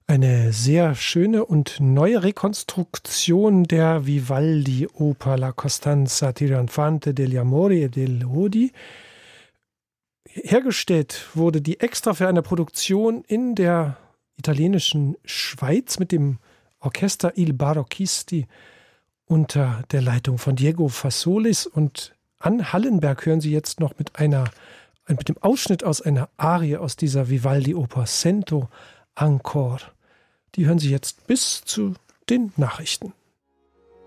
Eine sehr schöne und neue Rekonstruktion der Vivaldi-Oper La Costanza Trionfante degli Amori e degli Odi. Hergestellt wurde die extra für eine Produktion in der italienischen Schweiz mit dem Orchester Il Barocchisti unter der Leitung von Diego Fasolis. Und an Hallenberg hören Sie jetzt noch mit dem Ausschnitt aus einer Arie aus dieser Vivaldi-Oper Sento Ancor. Die hören Sie jetzt bis zu den Nachrichten.